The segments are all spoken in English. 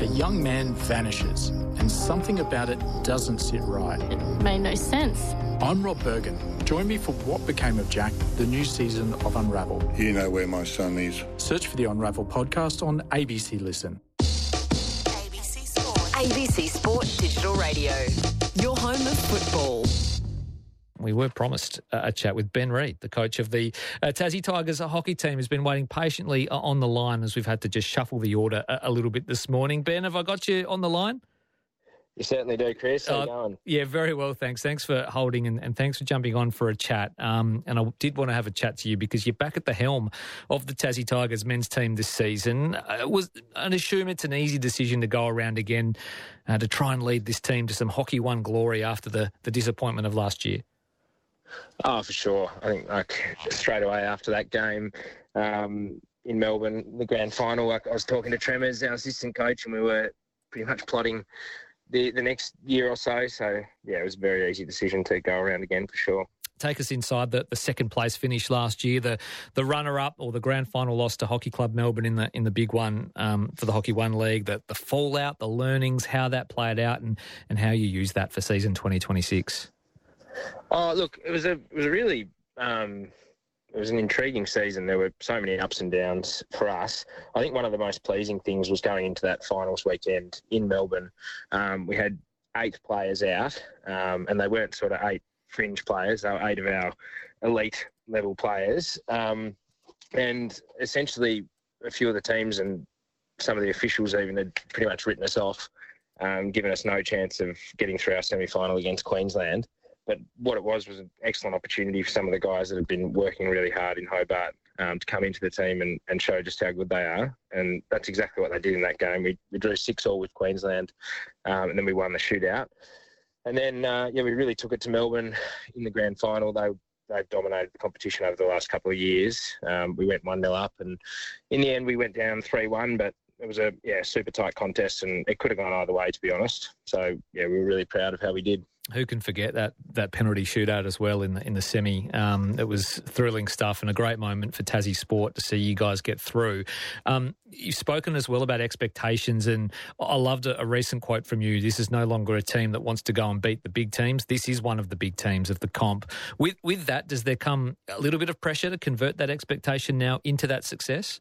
young man vanishes and something about it doesn't sit right. It made no sense. I'm Rob Bergen. Join me for What Became of Jack, the new season of Unravel. You know where my son is. Search for the Unravel podcast on ABC Listen. ABC Sport. ABC Sport Digital Radio. Your home of football. We were promised a chat with Ben Reid, the coach of the Tassie Tigers hockey team, who's been waiting patiently on the line as we've had to just shuffle the order a little bit this morning. Ben, have I got you on the line? You certainly do, Chris. How you going? Yeah, very well, thanks. Thanks for holding and thanks for jumping on for a chat. And I did want to have a chat to you because you're back at the helm of the Tassie Tigers men's team this season. I'd assume it's an easy decision to go around again to try and lead this team to some Hockey One glory after the disappointment of last year. Oh, for sure. I think straight away after that game in Melbourne, the grand final, I was talking to Tremors, our assistant coach, and we were pretty much plotting the next year or so. So, yeah, it was a very easy decision to go around again for sure. Take us inside the second place finish last year, the runner-up or the grand final loss to Hockey Club Melbourne in the big one for the Hockey One League, the fallout, the learnings, how that played out and how you use that for season 2026. Oh, look, it was a really it was an intriguing season. There were so many ups and downs for us. I think one of the most pleasing things was going into that finals weekend in Melbourne. We had 8 players out, and they weren't sort of 8 fringe players. They were 8 of our elite level players. And essentially, a few of the teams and some of the officials even had pretty much written us off, giving us no chance of getting through our semi-final against Queensland. But what it was an excellent opportunity for some of the guys that have been working really hard in Hobart to come into the team and show just how good they are. And that's exactly what they did in that game. We drew 6-6 with Queensland, and then we won the shootout. And then, we really took it to Melbourne in the grand final. They've dominated the competition over the last couple of years. We went 1-0 up, and in the end we went down 3-1, but it was a super tight contest, and it could have gone either way, to be honest. So, we were really proud of how we did. Who can forget that penalty shootout as well in the semi? It was thrilling stuff and a great moment for Tassie Sport to see you guys get through. You've spoken as well about expectations, and I loved a recent quote from you. This is no longer a team that wants to go and beat the big teams. This is one of the big teams of the comp. With that, does there come a little bit of pressure to convert that expectation now into that success?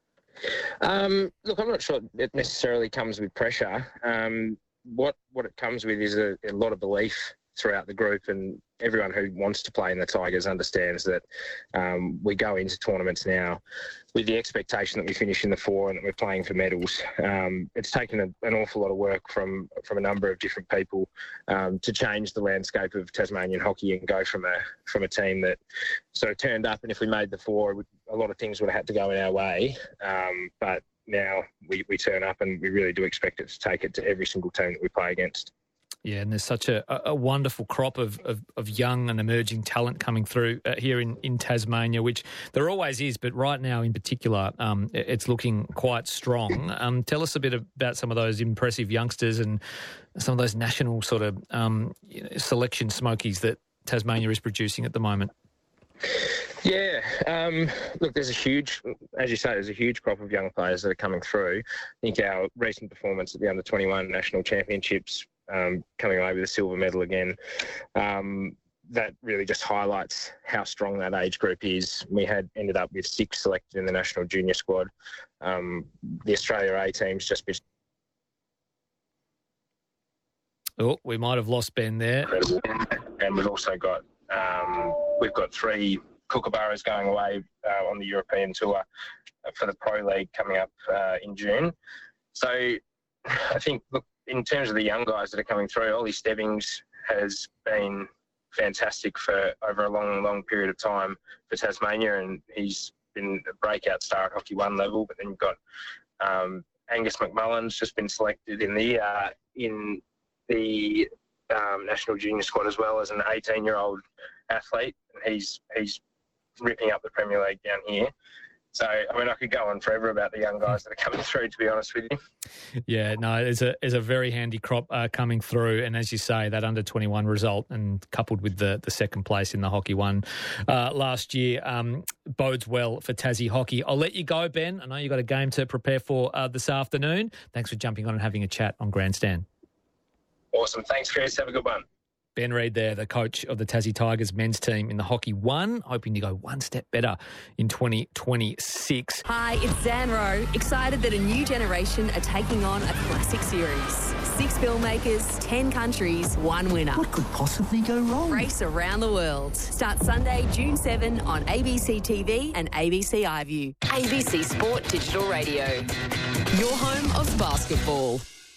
Look, I'm not sure it necessarily comes with pressure. What it comes with is a lot of belief throughout the group, and everyone who wants to play in the Tigers understands that we go into tournaments now with the expectation that we finish in the 4 and that we're playing for medals. It's taken an awful lot of work from a number of different people to change the landscape of Tasmanian hockey and go from a team that sort of turned up, and if we made the 4, a lot of things would have had to go in our way. But now we turn up, and we really do expect it to take it to every single team that we play against. Yeah, and there's such a wonderful crop of young and emerging talent coming through here in Tasmania, which there always is, but right now in particular, it's looking quite strong. Tell us a bit about some of those impressive youngsters and some of those national sort of selection smokies that Tasmania is producing at the moment. Yeah, look, there's a huge crop of young players that are coming through. I think our recent performance at the Under-21 National Championships, coming away with a silver medal again, that really just highlights how strong that age group is. We ended up with 6 selected in the national junior squad. The Australia A team's just been... Oh, we might have lost Ben there. Incredible. And we've also got 3 Kookaburras going away on the European tour for the Pro League coming up in June. So I think, look, in terms of the young guys that are coming through, Ollie Stebbings has been fantastic for over a long, long period of time for Tasmania, and he's been a breakout star at Hockey One level. But then you've got Angus McMullen's just been selected in the national junior squad as well as an 18-year-old athlete, and he's ripping up the Premier League down here. So, I mean, I could go on forever about the young guys that are coming through, to be honest with you. Yeah, no, there's a very handy crop coming through. And as you say, that under-21 result and coupled with the second place in the Hockey One last year bodes well for Tassie hockey. I'll let you go, Ben. I know you've got a game to prepare for this afternoon. Thanks for jumping on and having a chat on Grandstand. Awesome. Thanks, Chris. Have a good one. Ben Reid there, the coach of the Tassie Tigers men's team in the Hockey One, hoping to go one step better in 2026. Hi, it's Zan Rowe. Excited that a new generation are taking on a classic series. 6 filmmakers, 10 countries, 1 winner. What could possibly go wrong? Race around the world. Start Sunday, June 7 on ABC TV and ABC iView. ABC Sport Digital Radio. Your home of basketball.